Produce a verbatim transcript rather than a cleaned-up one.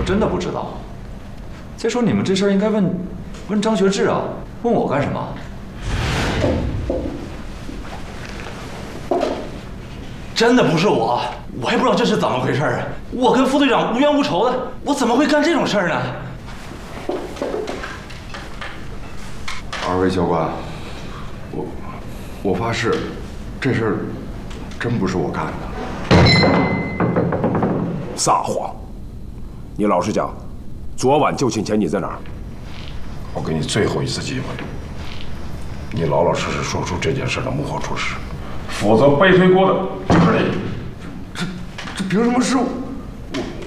我真的不知道。再说你们这事儿应该问问张学志啊，问我干什么？ 真的不是我，我也不知道这是怎么回事啊！我跟副队长无冤无仇的，我怎么会干这种事儿呢？ 二位教官，我我发誓，这事儿真不是我干的。 撒谎！你老实讲，昨晚就寝前你在哪儿？ 我给你最后一次机会，你老老实实说出这件事的幕后主使，否则背推锅的就是你。这这凭什么是我？